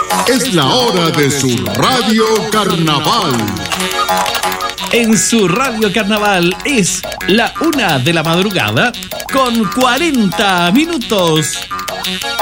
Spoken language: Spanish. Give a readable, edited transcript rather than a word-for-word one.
Es la hora de su Radio Carnaval. En su Radio Carnaval es la 1 de la madrugada con 40 minutos.